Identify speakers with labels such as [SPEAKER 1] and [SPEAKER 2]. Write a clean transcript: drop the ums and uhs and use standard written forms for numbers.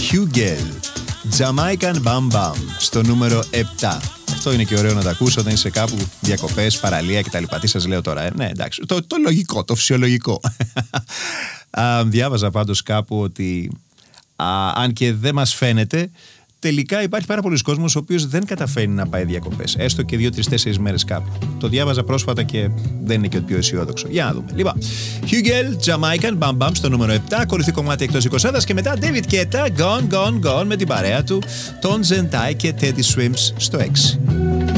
[SPEAKER 1] Hugel, Jamaican Bam Bam, στο νούμερο 7. Αυτό είναι και ωραίο να το ακούς όταν είσαι κάπου διακοπές, παραλία κτλ. Τι σας λέω τώρα, ναι, εντάξει. Το λογικό, το φυσιολογικό. Διάβαζα πάντως κάπου ότι αν και δεν μας φαίνεται, τελικά υπάρχει πάρα πολλοί κόσμος ο οποίος δεν καταφέρνει να πάει διακοπές. Έστω και 2-3-4 μέρες κάπου. Το διάβαζα πρόσφατα και δεν είναι και το πιο αισιόδοξο. Για να δούμε. Λοιπόν, Hugel, Jamaican, Bam Bam στο νούμερο 7. Ακολουθεί κομμάτι εκτός 20 και μετά David Guetta, Gone, Gone, Gone με την παρέα του, Τον Zentai και Teddy Swims στο 6.